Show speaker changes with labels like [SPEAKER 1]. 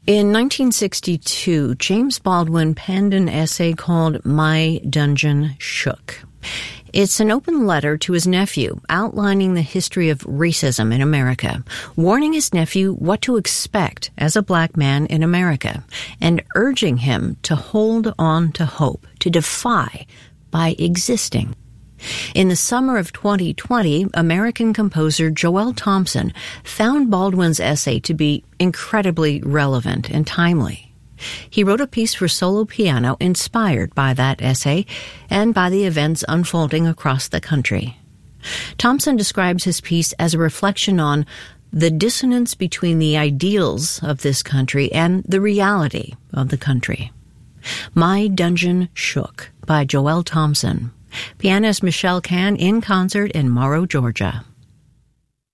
[SPEAKER 1] In 1962, James Baldwin penned an essay called My Dungeon Shook. It's an open letter to his nephew outlining the history of racism in America, warning his nephew what to expect as a black man in America, and urging him to hold on to hope, to defy by existing. In the summer of 2020, American composer Joel Thompson found Baldwin's essay to be incredibly relevant and timely. He wrote a piece for solo piano inspired by that essay and by the events unfolding across the country. Thompson describes his piece as a reflection on the dissonance between the ideals of this country and the reality of the country. My Dungeon Shook by Joel Thompson. Pianist Michelle Cann in concert in Morrow, Georgia.